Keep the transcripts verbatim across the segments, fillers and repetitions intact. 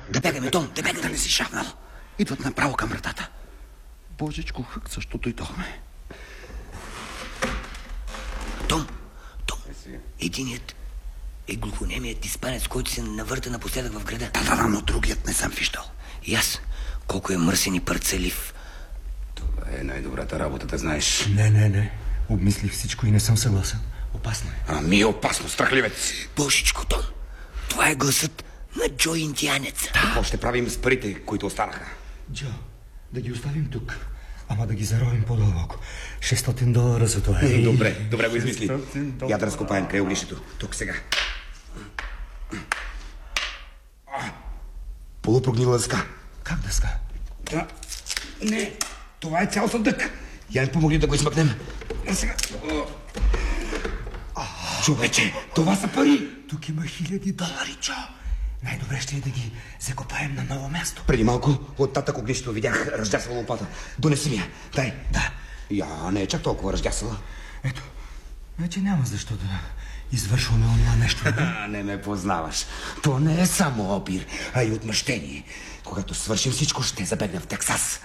Да бягаме, Том, да бягаме. Да не си шавнал. Идват направо към вратата. Божечко, хък, защо дойдохме? Том, Том, единият е глухонемият испанец, който се навърта напоследък в града. Да, да, да, но другият не съм виждал. И аз, колко е мърсен и парцелив. Това е най-добрата работа, да знаеш. Не, не, не. Обмислих всичко и не съм съгласен. Опасно е. Ами опасно, страхливец. Божичко, Том, това е гласът на Джо индианеца. Какво ще правим с парите, които останаха? Джо, да ги оставим тук. Ама да ги заровим по-дълбоко. шестстотин долара за това. Е... Добре, добре го измисли. Я да разкопаем край облишето. Тук сега. Полупрогнила дъска. Как дъска? Да. Не, това е цял съдък. Я ми помогни да го измъкнем. А сега... Човече, това са пари. Тук има хиляди долари, Джо. Най-добре ще е да ги закопаем на ново място. Преди малко от татък огнището видях ръждясала лопата. Донеси ми я. Дай. Да. Я не е чак толкова ръждясала. Ето, вече няма защо да извършваме онова нещо. Не ме познаваш. То не е само опир, а и отмъщение. Когато свършим всичко, ще забегнем в Тексас.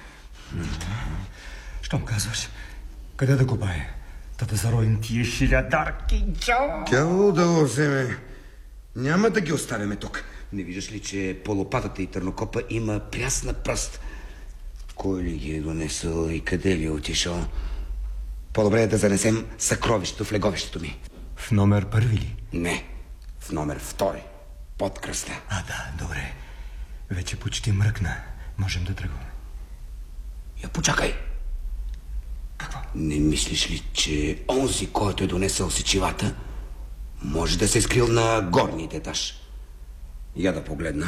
Щом казваш, къде да копае? Та да заровим тия хилядарки, Джо. Дявол да го вземе. Няма да ги оставяме тук. Не виждаш ли, че по лопатата и търнокопа има прясна пръст? Кой ли ги е донесъл и къде ли е отишъл? По-добре е да занесем съкровището в леговището ми. В номер първи ли? Не, в номер втори. Под кръста. А, да, добре. Вече почти мръкна. Можем да тръгваме. Я почакай. Какво? Не мислиш ли, че онзи, който е донесъл сечивата, може да се е скрил на горният етаж? Я да погледна.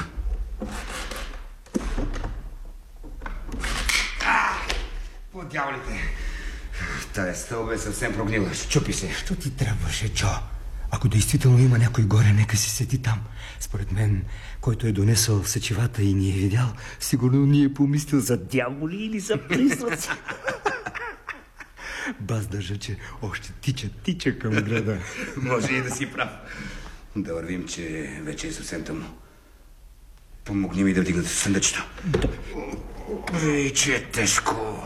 А, по дяволите. Тая стълба е съвсем прогнила. Щупи се. Що ти трябваше, Джо? Ако действително има някой горе, нека си седи там. Според мен, който е донесъл сечивата и ни е видял, сигурно ни е помислил за дяволи или за призраци. Баз държа, че още тича, тича към града. Може и да си прав. Да вървим, че вече е съвсем тъмно. Помогни ми да вдигнете съндъчето. Да. Ей, че е тежко.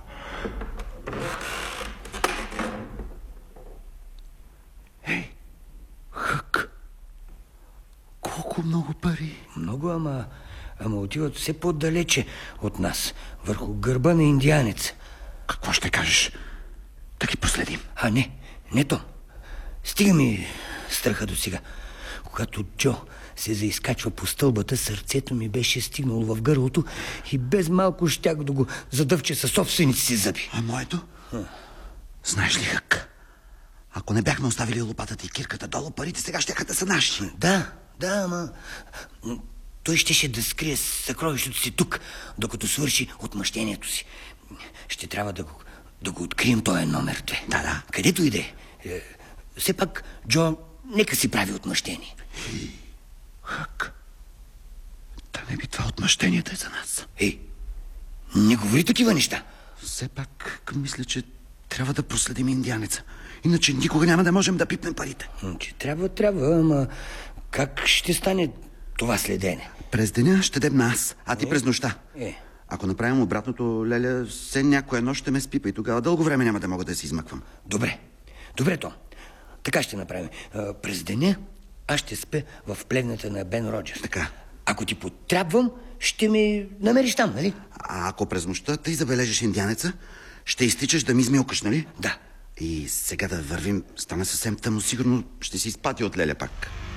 Ей, хък. Колко много пари. Много, ама, ама отиват все по-далече от нас, върху гърба на индианец. Какво ще кажеш? Да ги проследим. А, не, не то. Стига ми страха до сега. Когато Джо се заизкачва по стълбата, сърцето ми беше стигнало в гърлото и без малко щях да го задъвче със собствените си зъби. А моето? Ха. Знаеш ли, Хък? Ако не бяхме оставили лопатата и кирката долу, парите сега щяха да са наши. Да, да, ама... Той щеше да скрие съкровището си тук, докато свърши отмъщението си. Ще трябва да го, да го открием този номер две. Да, да. Където иде. Е, все пак Джо нека си прави отмъщение. Хък, да не би това отмъщението е за нас. Ей, не говори такива неща. Все пак мисля, че трябва да проследим индианеца. Иначе никога няма да можем да пипнем парите. Че трябва, трябва, ама как ще стане това следене? През деня ще дебна аз, а ти е, през нощта. Е. Ако направим обратното, Леля, все някоя нощ ще ме спипа и тогава дълго време няма да мога да си измъквам. Добре, добре, Том. Така ще направим. А, през деня аз ще спя в плевната на Бен Роджерс. Така. Ако ти потребвам, ще ме намериш там, нали? А ако през нощта тъй забележиш индианеца, ще изтичаш да ми измилкаш, нали? Да. И сега да вървим, стана съвсем тъмно, сигурно ще си изпати от Леля пак.